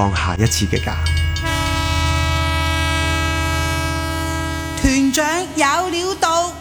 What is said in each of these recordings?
放下一次嘅假。 團長有料到，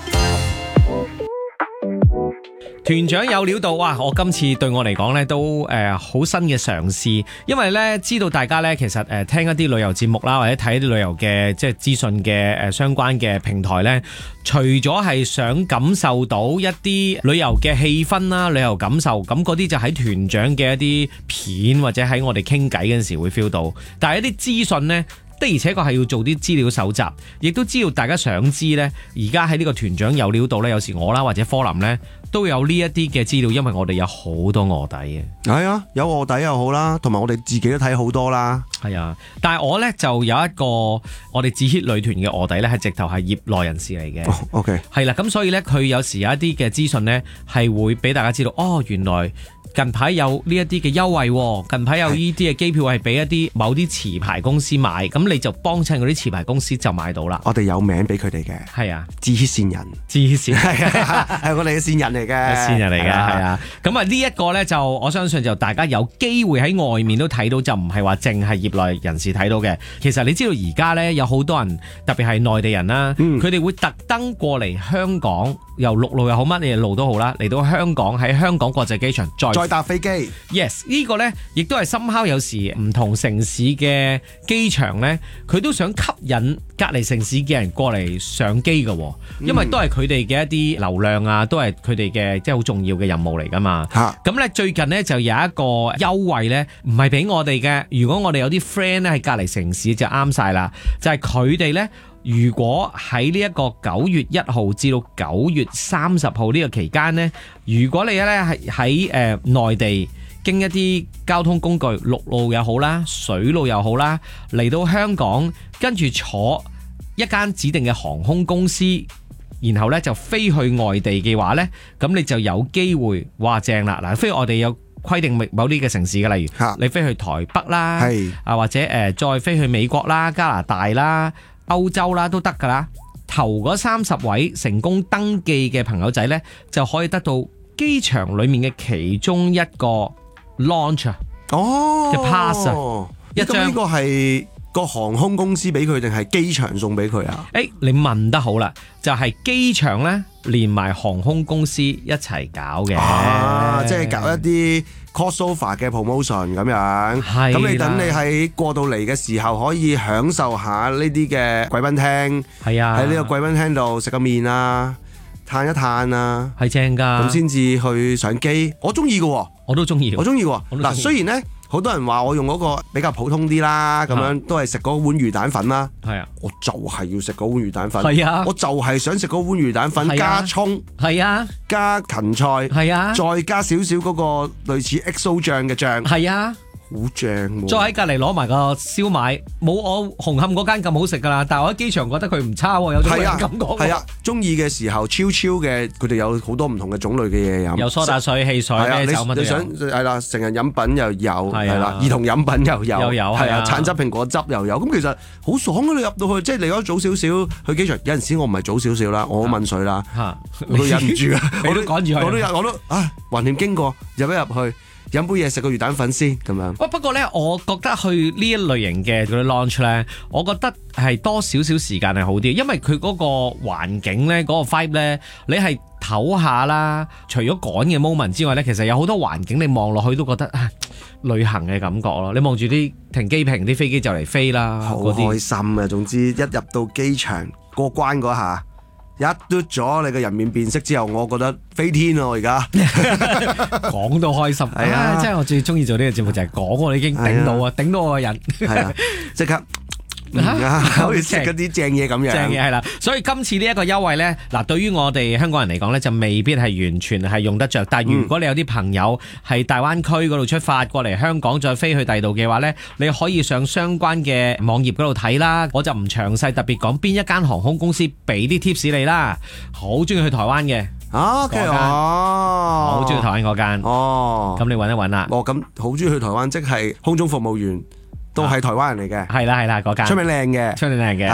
團長有料到，哇！我今次對我嚟講呢都好新嘅嘗試，因為呢知道大家呢其實聽一啲旅遊節目啦，或者睇一啲旅遊嘅即係資訊嘅相關嘅平台呢，除咗係想感受到一啲旅遊嘅氣氛啦、旅遊感受，咁嗰啲就喺團長嘅一啲片或者喺我哋傾偈嗰陣時會 feel 到，但係一啲資訊呢，的而且確係要做啲資料搜集，亦都知道大家想知呢。而家喺呢個團長有料到呢，有時我啦或者科林呢都有呢一啲嘅資料，因為我哋有好多臥底嘅。 係啊，有臥底又好啦，同埋我哋自己都睇好多啦。 係啊，但係我呢就有一個我哋自 hit 旅團嘅臥底呢，係直頭係業內人士嚟嘅。 OK， 係啦，咁所以呢，佢有時有一啲嘅資訊呢，係會俾大家知道，哦，原來近排有呢一啲嘅優惠喎，近排有呢啲嘅機票係俾一啲某啲持牌公司買，咁你就幫襯嗰啲持牌公司就買到啦。 我哋有名俾佢哋嘅。 係啊， 自 hit 線人， 自 hit 線係我哋嘅線人嚟嘅， 線人嚟嘅，係啊。咁啊呢一個呢，就我相信就大家有機會喺外面都睇到，就唔係話淨係業內人士睇到嘅。其實你知道而家呢，有好多人，特別係內地人啦，佢哋會特登過嚟香港，由陸路又好，乜嘢路都好啦，嚟到香港喺香港國際機場再搭飛機。 Yes， 呢個呢亦都係somehow有時唔同城市嘅機場呢，佢都想吸引隔離城市嘅人過嚟上機嘅，因為都係佢哋嘅一啲流量啊，都係佢哋嘅即係好重要嘅任務嚟噶嘛。咁呢最近呢，就有一個優惠呢，唔係俾我哋嘅。如果我哋有啲 friend 呢喺隔離城市就啱晒啦，就係佢哋呢。如果喺呢一個9月1號至到9月30號呢個期間呢，如果你咧係喺內地經一啲交通工具，陸路又好啦，水路又好啦，嚟到香港，跟住坐一間指定嘅航空公司，然後呢就飛去外地嘅話呢，咁你就有機會，哇正啦！嗱，飛去外地有規定某啲嘅城市嘅，例如你飛去台北啦，或者再飛去美國啦、加拿大啦、歐洲啦都得噶啦，頭嗰30位成功登記嘅朋友仔呢，就可以得到機場裏面嘅其中一個 launch 嘅 pass 一張。 呢個係個航空公司俾佢定係機場送俾佢啊？ 你問得好啦，就係機場呢，連埋航空公司一齊搞嘅， 即係搞一啲crossover 嘅 promotion 咁樣，咁你等你喺過到嚟嘅時候可以享受下呢啲嘅貴賓廳， 係啊， 喺呢個貴賓廳度食個麵啊，嘆一嘆啊， 係正㗎，咁先至去上機。我中意嘅， 我都中意， 我中意喎。嗱，雖然呢好多人話我用嗰個比較普通啲啦，咁樣都係食嗰碗魚蛋粉啦。係啊，我就係要食嗰碗魚蛋粉。係啊，我就係想食嗰碗魚蛋粉加葱。係啊，加芹菜。係啊，再加少少嗰個類似 XO 醬嘅醬。係啊。好正喎！ 再喺隔離攞埋個燒賣，冇我紅磡嗰間咁好食㗎啦。但係我喺機場覺得佢唔差喎，有種感覺。 係啊，中意嘅時候超嘅，佢哋有好多唔同嘅種類嘅嘢飲。 有蘇打水、汽水、啤酒乜都有。 你想係啦，成人飲品又有，係啦，兒童飲品又有，係啊，橙汁蘋果汁又有。咁其實好爽啊！你入到去，即係你如果早少少去機場，有陣時我唔係早少少啦，我問水啦，我都忍唔住啊，我都趕住去，我都橫掂經過入一入去。飲杯嘢食個魚蛋粉先咁樣。 不過呢，我覺得去呢一類型嘅嗰啲 launch 呢，我覺得係多少少時間係好啲，因為佢嗰個環境呢，嗰個 vibe 呢，你係唞下啦。除咗趕嘅 moment 之外呢，其實有好多環境你望落去都覺得旅行嘅感覺咯。你望住啲停機坪啲飛機就嚟飛啦， 好開心啊！總之一入到機場過關嗰下。一嘟咗你個人面辨識之後，我覺得飛天啊！我而家講到開心，係啊！即係我最中意做呢個節目就係講，我已經頂到啊，頂到我個人， 係啊！即刻好似食嗰啲正嘢咁樣， 正嘢係啦。所以今次呢一個優惠呢，嗱，對於我哋香港人嚟講呢，就未必係完全係用得着。但係如果你有啲朋友係大灣區嗰度出發過嚟香港，再飛去第二度嘅話呢，你可以上相關嘅網頁嗰度睇啦。我就唔詳細特別講邊一間航空公司俾啲 tips 你啦。好中意去台灣嘅 ，OK 哦， 好中意台灣嗰間哦。咁你揾一揾啦。 咁好中意去台灣，即係空中服務員。都係台灣人嚟嘅， 係啦，嗰間出名靚嘅， 中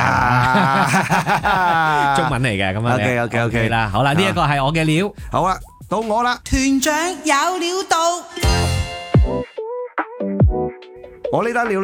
文嚟嘅，咁啊 OK 啦，好啦，呢一個係我嘅料， 好啦，到我啦， 團長有料到， 我呢單料咧。